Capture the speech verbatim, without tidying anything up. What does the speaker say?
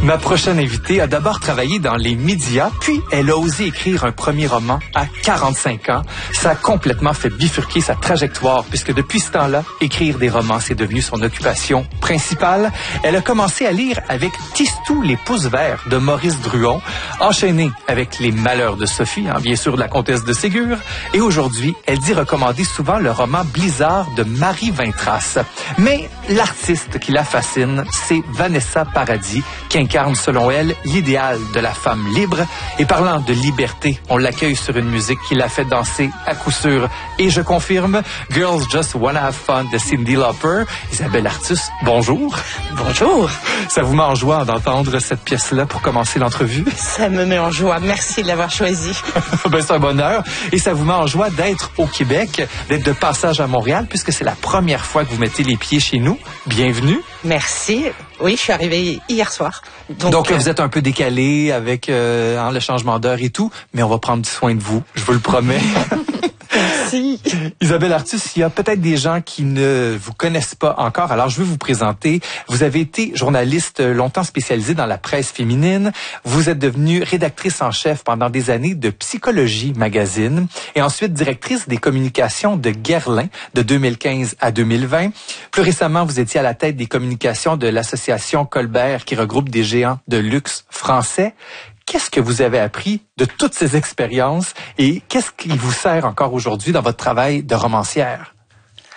Ma prochaine invitée a d'abord travaillé dans les médias, puis elle a osé écrire un premier roman à quarante-cinq ans. Ça a complètement fait bifurquer sa trajectoire, puisque depuis ce temps-là, écrire des romans, c'est devenu son occupation principale. Elle a commencé à lire avec Tistou, les pouces verts de Maurice Druon, enchaîné avec Les Malheurs de Sophie, hein, bien sûr de la comtesse de Ségur, et aujourd'hui, elle dit recommander souvent le roman Blizzard de Marie Vintras. Mais l'artiste qui la fascine, c'est Vanessa Paradis, qui incarne, selon elle, l'idéal de la femme libre. Et parlant de liberté, on l'accueille sur une musique qui l'a fait danser à coup sûr. Et je confirme, Girls Just Wanna Have Fun de Cyndi Lauper. Isabelle Artus, bonjour. Bonjour. Ça vous met en joie d'entendre cette pièce-là pour commencer l'entrevue? Ça me met en joie. Merci de l'avoir choisi. Ben, c'est un bonheur. Et ça vous met en joie d'être au Québec, d'être de passage à Montréal, puisque c'est la première fois que vous mettez les pieds chez nous. Bienvenue. Merci. Oui, je suis arrivée hier soir. Donc, Donc euh, vous êtes un peu décalé avec euh, hein, le changement d'heure et tout, mais on va prendre soin de vous, je vous le promets. Merci. Isabelle Artus, il y a peut-être des gens qui ne vous connaissent pas encore, alors je vais vous présenter. Vous avez été journaliste longtemps spécialisée dans la presse féminine. Vous êtes devenue rédactrice en chef pendant des années de Psychologie Magazine et ensuite directrice des communications de Guerlain de deux mille quinze à deux mille vingt. Plus récemment, vous étiez à la tête des communications de l'association Colbert qui regroupe des géants de luxe français. Qu'est-ce que vous avez appris de toutes ces expériences et qu'est-ce qui vous sert encore aujourd'hui dans votre travail de romancière?